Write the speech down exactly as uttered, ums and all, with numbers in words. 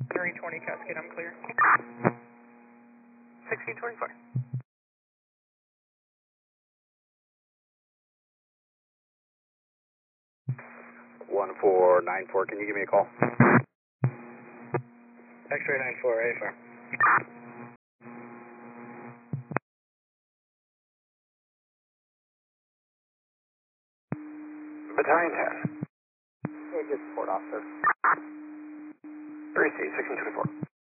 three twenty Cascade, I'm clear. sixteen twenty-four. one four nine four, can you give me a call? X-ray nine four, A four. Battalion ten. Hey, good support officer. three C, sixteen twenty-four.